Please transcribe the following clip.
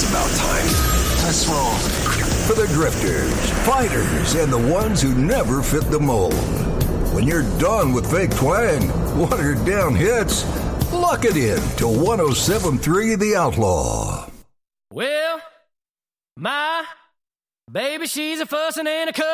It's about time. Let's roll. For the drifters, fighters, and the ones who never fit the mold. When you're done with fake twang, watered down hits, lock it in to 107.3 The Outlaw. Well, my baby, she's a fussing and a cussing.